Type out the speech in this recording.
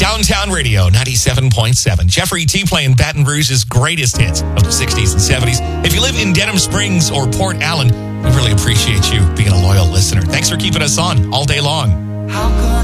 Downtown Radio 97.7. Jeffrey T playing Baton Rouge's greatest hits of the 60s and 70s. If you live in Denham Springs or Port Allen, we really appreciate you being a loyal listener. Thanks for keeping us on all day long.